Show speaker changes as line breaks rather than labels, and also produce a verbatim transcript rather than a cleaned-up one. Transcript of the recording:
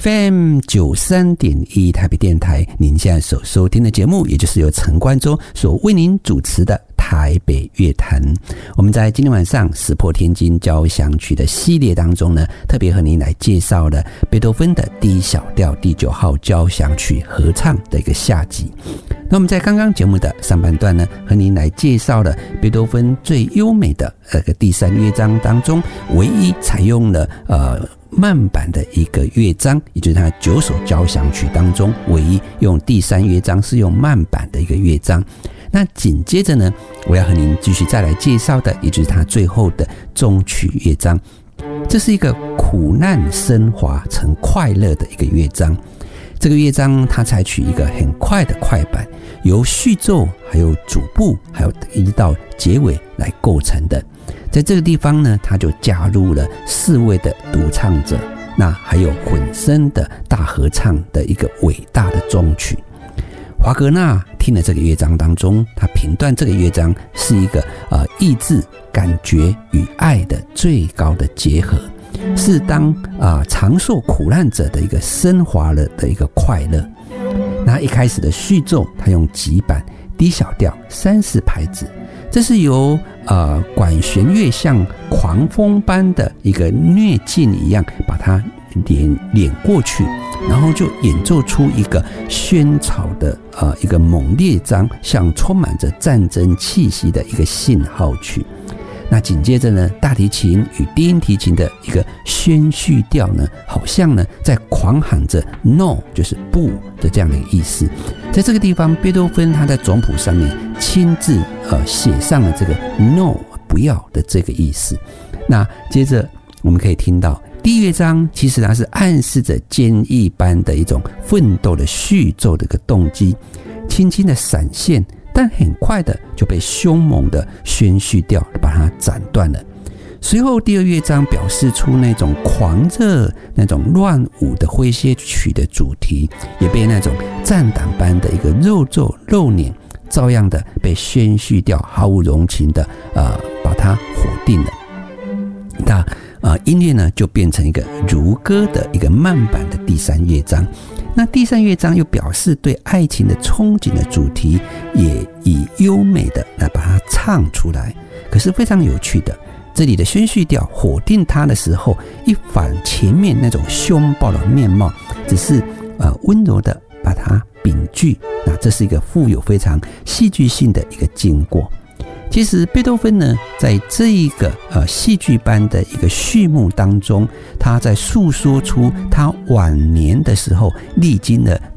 F M 九十三点一 台北电台，您现在所收听的节目，也就是由陈冠洲所为您主持的台北乐坛。我们在今天晚上石破天惊交响曲的系列当中呢，特别和您来介绍了贝多芬的 D 小调第九号交响曲合唱的一个下集。那我们在刚刚节目的上半段呢，和您来介绍了贝多芬最优美的那个第三乐章当中唯一采用了呃慢板的一个乐章，也就是他九首交响曲当中唯一用第三乐章是用慢板的一个乐章。那紧接着呢，我要和您继续再来介绍的，也就是他最后的终曲乐章。这是一个苦难升华成快乐的一个乐章。这个乐章它采取一个很快的快板，由序奏还有主部还有一到结尾来构成的。在这个地方呢，它就加入了四位的独唱者，那还有混声的大合唱的一个伟大的终曲。华格纳听了这个乐章当中，他评断这个乐章是一个呃意志、感觉与爱的最高的结合，是当啊、呃、长寿苦难者的一个升华了的一个快乐。那一开始的序奏，他用急板 D 小调三四拍子，这是由呃管弦乐像狂风般的一个虐劲一样，把它连连过去，然后就演奏出一个喧吵的呃一个猛烈章，像充满着战争气息的一个信号曲。那紧接着呢，大提琴与低音提琴的一个宣叙调呢，好像呢在狂喊着 no， 就是不的这样的一个意思。在这个地方，贝多芬他在总谱上面亲自呃写上了这个 no 不要的这个意思。那接着我们可以听到第一乐章，其实它是暗示着坚毅般的一种奋斗的序奏的一个动机，轻轻的闪现，但很快的就被凶猛的宣叙调把它斩断了。随后第二乐章表示出那种狂热、那种乱舞的诙谐曲的主题，也被那种战胆般的一个肉皱肉捻照样的被宣叙调毫无容情的呃把它否定了。那呃音乐呢就变成一个如歌的一个慢板的第三乐章。那第三乐章又表示对爱情的憧憬的主题，也以优美的来把它唱出来。可是非常有趣的，这里的宣叙调否定它的时候，一反前面那种凶暴的面貌，只是呃温柔的把它摒句。那这是一个富有非常戏剧性的一个经过。其实贝多芬呢，在这一个呃戏剧般的一个序幕当中，他在诉说出他晚年的时候历经了